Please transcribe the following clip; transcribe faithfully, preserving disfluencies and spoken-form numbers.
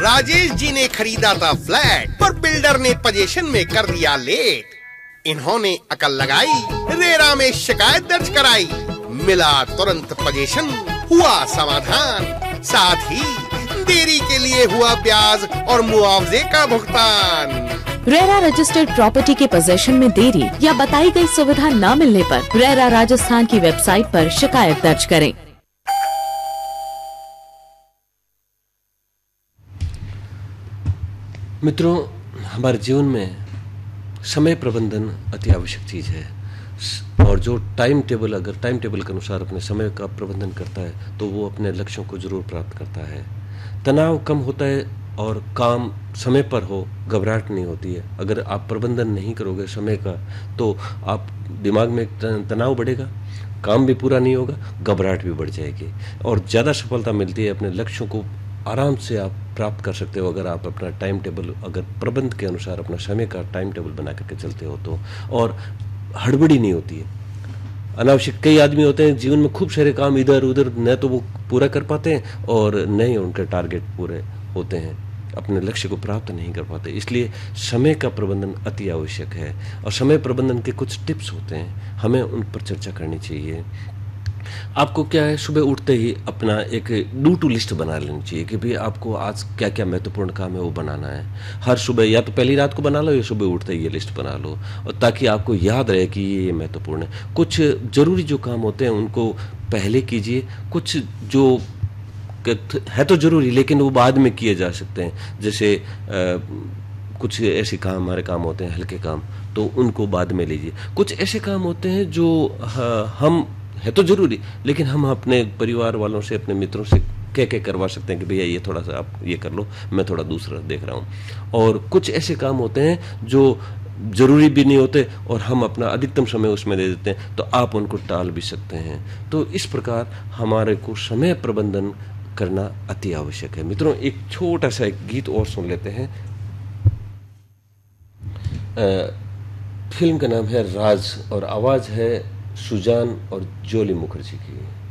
राजेश जी ने खरीदा था फ्लैट, पर बिल्डर ने पोजीशन में कर दिया लेट। इन्होंने अकल लगाई, रेरा में शिकायत दर्ज कराई, मिला तुरंत पोजीशन, हुआ समाधान, साथ ही देरी के लिए हुआ ब्याज और मुआवजे का भुगतान। रेरा रजिस्टर्ड प्रॉपर्टी के पोजीशन में देरी या बताई गई सुविधा न मिलने पर रेरा राजस्थान की वेबसाइट पर शिकायत दर्ज करें। मित्रों, हमारे जीवन में समय प्रबंधन अति आवश्यक चीज़ है, और जो टाइम टेबल अगर टाइम टेबल के अनुसार अपने समय का प्रबंधन करता है तो वो अपने लक्ष्यों को जरूर प्राप्त करता है। तनाव कम होता है और काम समय पर हो, घबराहट नहीं होती है। अगर आप प्रबंधन नहीं करोगे समय का तो आप दिमाग में तनाव बढ़ेगा, काम भी पूरा नहीं होगा, घबराहट भी बढ़ जाएगी और ज़्यादा सफलता मिलती है। अपने लक्ष्यों को आराम से आप प्राप्त कर सकते हो अगर आप अपना टाइम टेबल अगर प्रबंध के अनुसार अपना समय का टाइम टेबल बना करके चलते हो तो, और हड़बड़ी नहीं होती है। अनावश्यक कई आदमी होते हैं जीवन में खूब सारे काम इधर उधर, न तो वो पूरा कर पाते हैं और न ही उनके टारगेट पूरे होते हैं, अपने लक्ष्य को प्राप्त नहीं कर पाते। इसलिए समय का प्रबंधन अति आवश्यक है और समय प्रबंधन के कुछ टिप्स होते हैं, हमें उन पर चर्चा करनी चाहिए। आपको क्या है, सुबह उठते ही अपना एक डू टू लिस्ट बना लेनी चाहिए कि भाई आपको आज क्या क्या महत्वपूर्ण काम है वो बनाना है। हर सुबह या तो पहली रात को बना लो या सुबह उठते ही ये लिस्ट बना लो, और ताकि आपको याद रहे कि ये महत्वपूर्ण है। कुछ जरूरी जो काम होते हैं उनको पहले कीजिए, कुछ जो है तो जरूरी लेकिन वो बाद में किए जा सकते हैं। जैसे आ, कुछ ऐसे काम हमारे काम होते हैं हल्के काम, तो उनको बाद में लीजिए। कुछ ऐसे काम होते हैं जो हम है तो जरूरी लेकिन हम अपने परिवार वालों से, अपने मित्रों से कह के करवा सकते हैं कि भैया ये थोड़ा सा आप ये कर लो, मैं थोड़ा दूसरा देख रहा हूँ। और कुछ ऐसे काम होते हैं जो जरूरी भी नहीं होते और हम अपना अधिकतम समय उसमें दे देते हैं, तो आप उनको टाल भी सकते हैं। तो इस प्रकार हमारे को समय प्रबंधन करना अति आवश्यक है। मित्रों, एक छोटा सा एक गीत और सुन लेते हैं। आ, फिल्म का नाम है राज और आवाज है सुजान और जोली मुखर्जी की।